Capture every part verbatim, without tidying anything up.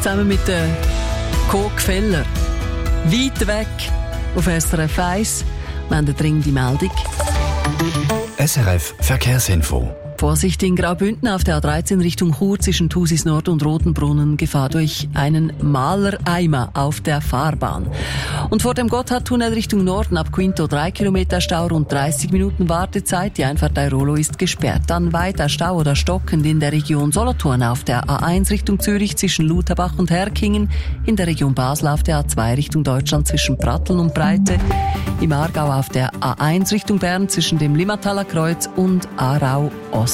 zusammen mit der Co. Gfeller. Weit weg auf S R F eins. Wir haben eine dringende Meldung. S R F Verkehrsinfo. Vorsicht in Graubünden auf der A dreizehn Richtung Chur zwischen Thusis Nord und Rotenbrunnen. Gefahr durch einen Malereimer auf der Fahrbahn. Und vor dem Gotthardtunnel Richtung Norden ab Quinto drei Kilometer Stau, rund dreißig Minuten Wartezeit. Die Einfahrt Airolo ist gesperrt. Dann weiter Stau oder stockend in der Region Solothurn auf der A eins Richtung Zürich zwischen Lutherbach und Herkingen. In der Region Basel auf der A zwei Richtung Deutschland zwischen Pratteln und Breite. Im Aargau auf der A eins Richtung Bern zwischen dem Limmataler Kreuz und Aarau Ost.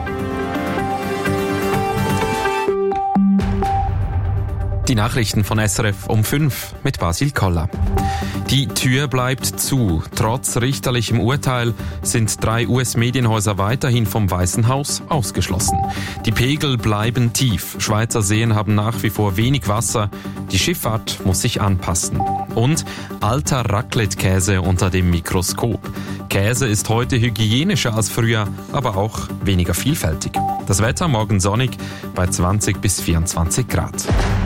Die Nachrichten von S R F um fünf mit Basil Koller. Die Tür bleibt zu. Trotz richterlichem Urteil sind drei U S-Medienhäuser weiterhin vom Weißen Haus ausgeschlossen. Die Pegel bleiben tief. Schweizer Seen haben nach wie vor wenig Wasser. Die Schifffahrt muss sich anpassen. Und alter Raclette-Käse unter dem Mikroskop. Käse ist heute hygienischer als früher, aber auch weniger vielfältig. Das Wetter morgen sonnig bei zwanzig bis vierundzwanzig Grad.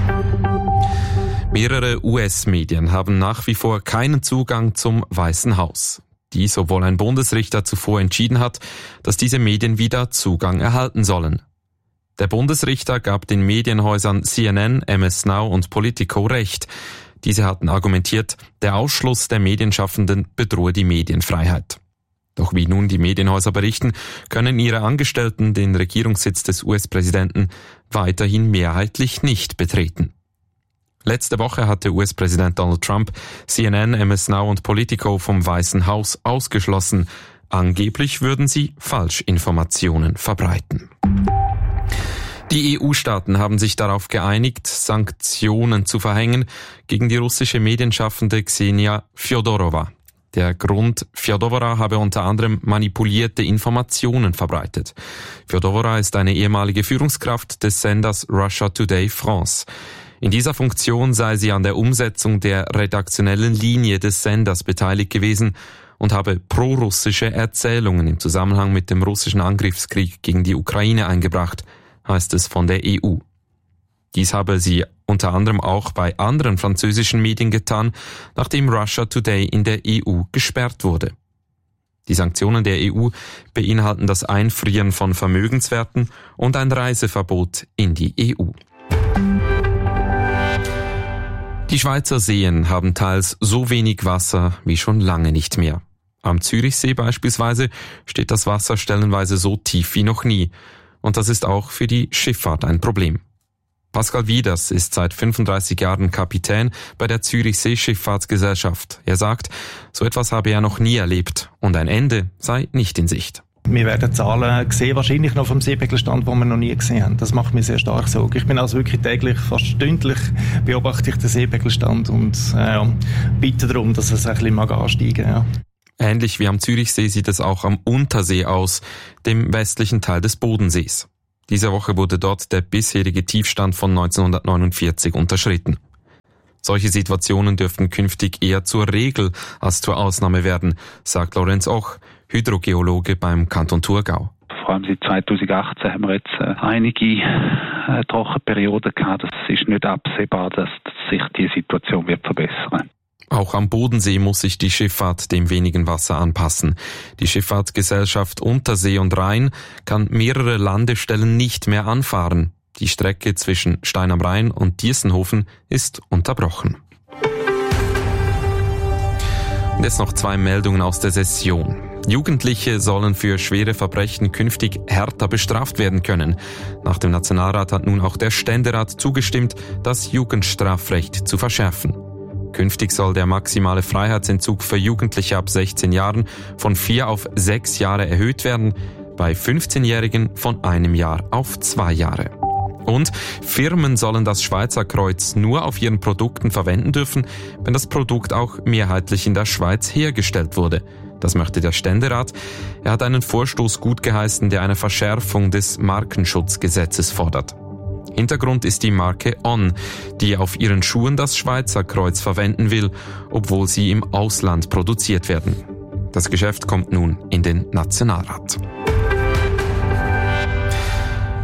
Mehrere U S-Medien haben nach wie vor keinen Zugang zum Weißen Haus. Dies, obwohl ein Bundesrichter zuvor entschieden hat, dass diese Medien wieder Zugang erhalten sollen. Der Bundesrichter gab den Medienhäusern C N N, M S Now und Politico Recht. Diese hatten argumentiert, der Ausschluss der Medienschaffenden bedrohe die Medienfreiheit. Doch wie nun die Medienhäuser berichten, können ihre Angestellten den Regierungssitz des U S-Präsidenten weiterhin mehrheitlich nicht betreten. Letzte Woche hatte U S-Präsident Donald Trump C N N, M S Now und Politico vom Weißen Haus ausgeschlossen. Angeblich würden sie Falschinformationen verbreiten. Die E U-Staaten haben sich darauf geeinigt, Sanktionen zu verhängen gegen die russische Medienschaffende Ksenia Fjodorova. Der Grund, Fjodorova habe unter anderem manipulierte Informationen verbreitet. Fjodorova ist eine ehemalige Führungskraft des Senders Russia Today France. In dieser Funktion sei sie an der Umsetzung der redaktionellen Linie des Senders beteiligt gewesen und habe prorussische Erzählungen im Zusammenhang mit dem russischen Angriffskrieg gegen die Ukraine eingebracht, heißt es von der E U. Dies habe sie unter anderem auch bei anderen französischen Medien getan, nachdem Russia Today in der E U gesperrt wurde. Die Sanktionen der E U beinhalten das Einfrieren von Vermögenswerten und ein Reiseverbot in die E U. Die Schweizer Seen haben teils so wenig Wasser wie schon lange nicht mehr. Am Zürichsee beispielsweise steht das Wasser stellenweise so tief wie noch nie. Und das ist auch für die Schifffahrt ein Problem. Pascal Wieders ist seit fünfunddreißig Jahren Kapitän bei der Zürichsee Schifffahrtsgesellschaft. Er sagt, so etwas habe er noch nie erlebt und ein Ende sei nicht in Sicht. Wir werden Zahlen sehen, wahrscheinlich noch vom Seepegelstand, die wir noch nie gesehen haben. Das macht mir sehr stark Sorge. Ich bin also wirklich täglich, fast stündlich beobachte ich den Seepegelstand und äh, bitte darum, dass es ein bisschen mag ansteigen. Ja. Ähnlich wie am Zürichsee sieht es auch am Untersee aus, dem westlichen Teil des Bodensees. Diese Woche wurde dort der bisherige Tiefstand von neunzehnhundertneunundvierzig unterschritten. Solche Situationen dürften künftig eher zur Regel als zur Ausnahme werden, sagt Lorenz Och, Hydrogeologe beim Kanton Thurgau. Vor allem seit zweitausendachtzehn haben wir jetzt äh, einige äh, Trockenperioden gehabt. Es ist nicht absehbar, dass sich die Situation wird verbessern. Auch am Bodensee muss sich die Schifffahrt dem wenigen Wasser anpassen. Die Schifffahrtsgesellschaft Untersee und Rhein kann mehrere Landestellen nicht mehr anfahren. Die Strecke zwischen Stein am Rhein und Diesenhofen ist unterbrochen. Und jetzt noch zwei Meldungen aus der Session. Jugendliche sollen für schwere Verbrechen künftig härter bestraft werden können. Nach dem Nationalrat hat nun auch der Ständerat zugestimmt, das Jugendstrafrecht zu verschärfen. Künftig soll der maximale Freiheitsentzug für Jugendliche ab sechzehn Jahren von vier auf sechs Jahre erhöht werden, bei fünfzehnjährigen von einem Jahr auf zwei Jahre. Und Firmen sollen das Schweizer Kreuz nur auf ihren Produkten verwenden dürfen, wenn das Produkt auch mehrheitlich in der Schweiz hergestellt wurde. Das möchte der Ständerat. Er hat einen Vorstoß gutgeheißen, der eine Verschärfung des Markenschutzgesetzes fordert. Hintergrund ist die Marke On, die auf ihren Schuhen das Schweizer Kreuz verwenden will, obwohl sie im Ausland produziert werden. Das Geschäft kommt nun in den Nationalrat.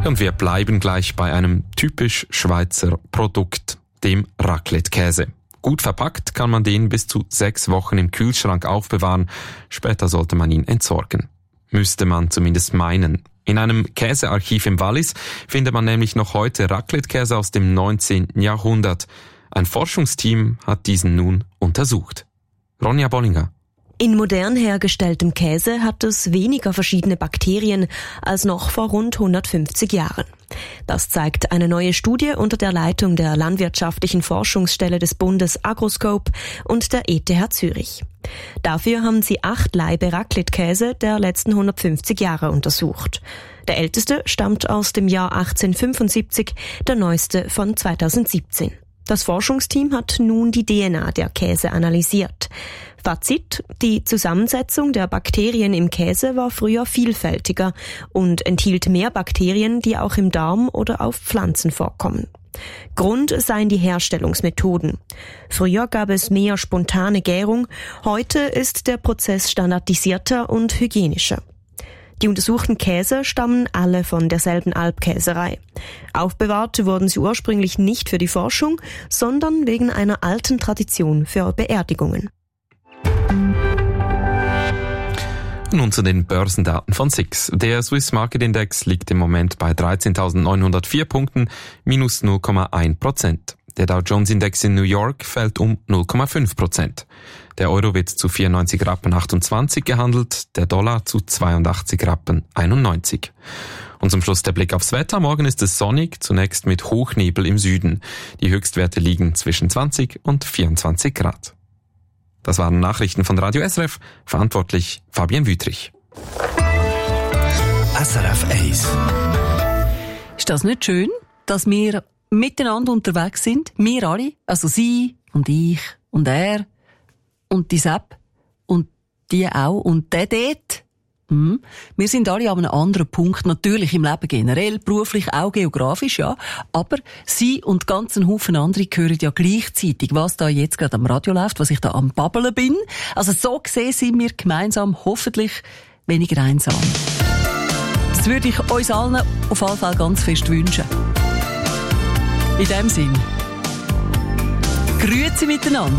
Und wir bleiben gleich bei einem typisch Schweizer Produkt, dem Raclette-Käse. Gut verpackt kann man den bis zu sechs Wochen im Kühlschrank aufbewahren. Später sollte man ihn entsorgen. Müsste man zumindest meinen. In einem Käsearchiv im Wallis findet man nämlich noch heute Raclette-Käse aus dem neunzehnten Jahrhundert. Ein Forschungsteam hat diesen nun untersucht. Ronja Bollinger. In modern hergestelltem Käse hat es weniger verschiedene Bakterien als noch vor rund hundertfünfzig Jahren. Das zeigt eine neue Studie unter der Leitung der Landwirtschaftlichen Forschungsstelle des Bundes Agroscope und der E T H Zürich. Dafür haben sie acht Laibe Raclette-Käse der letzten hundertfünfzig Jahre untersucht. Der älteste stammt aus dem Jahr achtzehnhundertfünfundsiebzig, der neueste von zweitausendsiebzehn. Das Forschungsteam hat nun die D N A der Käse analysiert. Fazit: Die Zusammensetzung der Bakterien im Käse war früher vielfältiger und enthielt mehr Bakterien, die auch im Darm oder auf Pflanzen vorkommen. Grund seien die Herstellungsmethoden. Früher gab es mehr spontane Gärung, heute ist der Prozess standardisierter und hygienischer. Die untersuchten Käse stammen alle von derselben Alpkäserei. Aufbewahrt wurden sie ursprünglich nicht für die Forschung, sondern wegen einer alten Tradition für Beerdigungen. Nun zu den Börsendaten von S I X. Der Swiss Market Index liegt im Moment bei dreizehntausendneunhundertvier Punkten, minus null Komma eins Prozent. Der Dow Jones Index in New York fällt um null Komma fünf Prozent. Der Euro wird zu vierundneunzig Rappen achtundzwanzig gehandelt, der Dollar zu zweiundachtzig Rappen einundneunzig. Und zum Schluss der Blick aufs Wetter. Morgen ist es sonnig, zunächst mit Hochnebel im Süden. Die Höchstwerte liegen zwischen zwanzig und vierundzwanzig Grad. Das waren Nachrichten von Radio S R F, verantwortlich Fabian Wüthrich. S R F eins. Ist das nicht schön, dass wir miteinander unterwegs sind? Wir alle, also Sie und ich und er und die Sepp und die auch und der dort. Hm. Wir sind alle an einem anderen Punkt, natürlich im Leben generell, beruflich, auch geografisch, ja. Aber Sie und ganz ein Haufen andere hören ja gleichzeitig, was da jetzt gerade am Radio läuft, was ich da am Babbeln bin. Also so gesehen sind wir gemeinsam hoffentlich weniger einsam. Das würde ich uns allen auf jeden Fall ganz fest wünschen. In dem Sinn. Grüezi miteinander.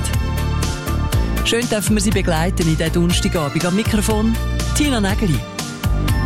Schön dürfen wir Sie begleiten in diesem Donnerstagabend. Am Mikrofon Tina Nägeli.